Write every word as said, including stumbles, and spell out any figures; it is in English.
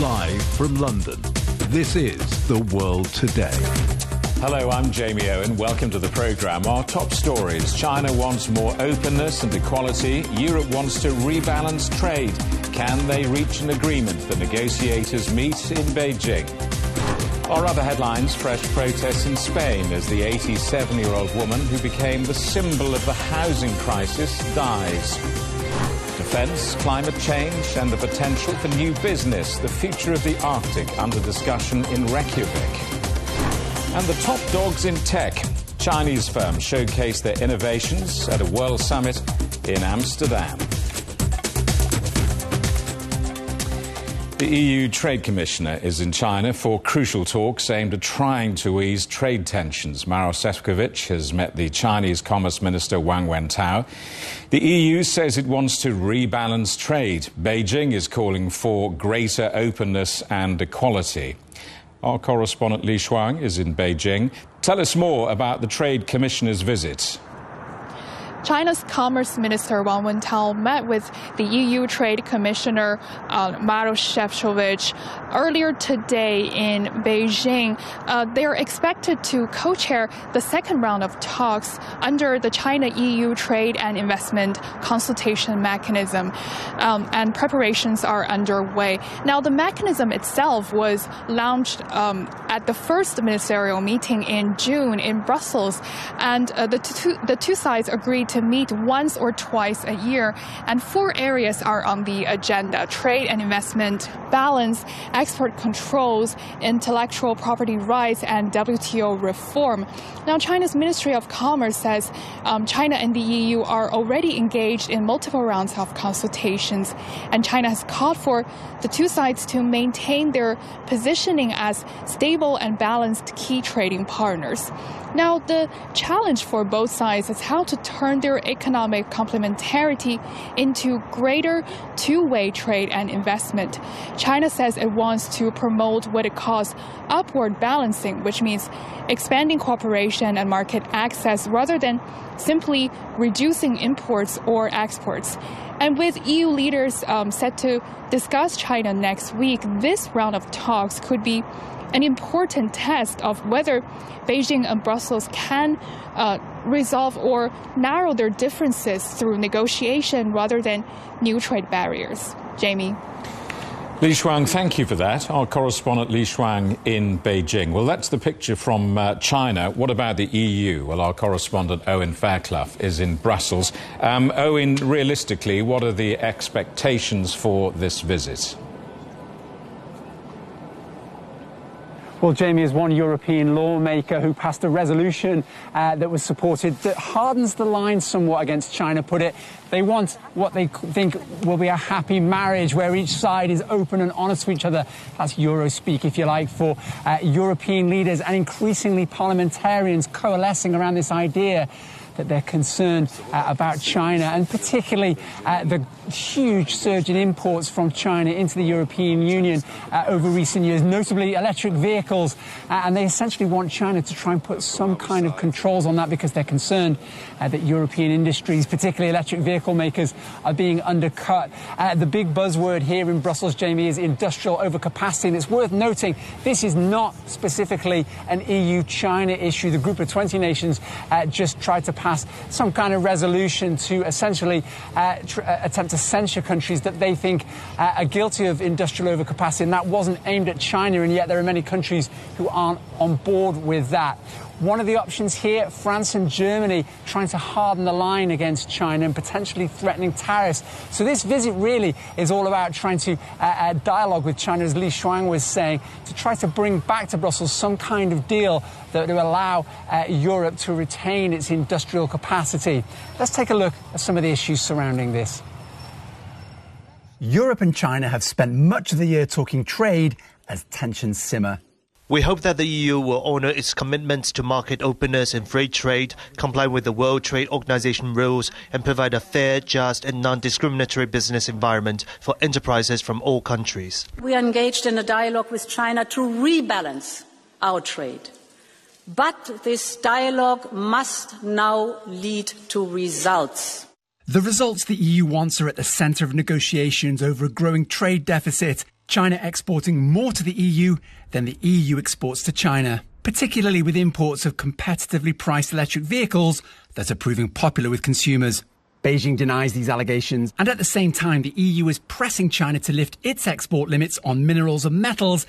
Live from London, this is The World Today. Hello, I'm Jamie Owen. Welcome to the programme. Our top stories. China wants more openness and equality. Europe wants to rebalance trade. Can they reach an agreement? The negotiators meet in Beijing. Our other headlines, fresh protests in Spain as the eighty-seven-year-old woman who became the symbol of the housing crisis dies. Defence, climate change and the potential for new business. The future of the Arctic under discussion in Reykjavik. And the top dogs in tech. Chinese firms showcase their innovations at a World Summit in Amsterdam. The E U Trade Commissioner is in China for crucial talks aimed at trying to ease trade tensions. Maroš Šefčovič has met the Chinese Commerce Minister Wang Wentao. The E U says it wants to rebalance trade. Beijing is calling for greater openness and equality. Our correspondent Li Shuang is in Beijing. Tell us more about the Trade Commissioner's visit. China's Commerce Minister Wang Wentao met with the E U Trade Commissioner uh, Maroš Šefčovič earlier today in Beijing. Uh, they are expected to co-chair the second round of talks under the China-E U Trade and Investment Consultation Mechanism, um, and preparations are underway. Now, the mechanism itself was launched um, at the first ministerial meeting in June in Brussels, and uh, the, two, the two sides agreed to meet once or twice a year, and four areas are on the agenda: trade and investment balance, export controls, intellectual property rights, and W T O reform. Now, China's Ministry of Commerce says um, China and the E U are already engaged in multiple rounds of consultations, and China has called for the two sides to maintain their positioning as stable and balanced key trading partners. Now, the challenge for both sides is how to turn their economic complementarity into greater two-way trade and investment. China says it wants to promote what it calls upward balancing, which means expanding cooperation and market access rather than simply reducing imports or exports. And with E U leaders um, set to discuss China next week, this round of talks could be an important test of whether Beijing and Brussels can uh, resolve or narrow their differences through negotiation rather than new trade barriers. Jamie. Li Shuang, thank you for that. Our correspondent Li Shuang in Beijing. Well, that's the picture from uh, China. What about the E U? Well, our correspondent Owen Fairclough is in Brussels. Um, Owen, realistically, what are the expectations for this visit? Well, Jamie, is one European lawmaker who passed a resolution uh, that was supported that hardens the line somewhat against China, put it. They want what they think will be a happy marriage where each side is open and honest to each other. That's Eurospeak, if you like, for uh, European leaders and increasingly parliamentarians coalescing around this idea that they're concerned uh, about China, and particularly uh, the huge surge in imports from China into the European Union uh, over recent years, notably electric vehicles. Uh, and they essentially want China to try and put some kind of controls on that because they're concerned uh, that European industries, particularly electric vehicle makers, are being undercut. Uh, the big buzzword here in Brussels, Jamie, is industrial overcapacity. And it's worth noting this is not specifically an E U-China issue. The group of twenty nations uh, just tried to pass some kind of resolution to essentially uh, tr- uh, attempt to censure countries that they think uh, are guilty of industrial overcapacity, and that wasn't aimed at China, and yet there are many countries who aren't on board with that. One of the options here, France and Germany trying to harden the line against China and potentially threatening tariffs. So this visit really is all about trying to uh, uh, dialogue with China, as Li Shuang was saying, to try to bring back to Brussels some kind of deal that would allow uh, Europe to retain its industrial capacity. Let's take a look at some of the issues surrounding this. Europe and China have spent much of the year talking trade as tensions simmer. We hope that the E U will honour its commitments to market openness and free trade, comply with the World Trade Organization rules, and provide a fair, just and non-discriminatory business environment for enterprises from all countries. We are engaged in a dialogue with China to rebalance our trade. But this dialogue must now lead to results. The results the E U wants are at the centre of negotiations over a growing trade deficit. China exporting more to the E U than the E U exports to China, particularly with imports of competitively priced electric vehicles that are proving popular with consumers. Beijing denies these allegations, and at the same time the E U is pressing China to lift its export limits on minerals and metals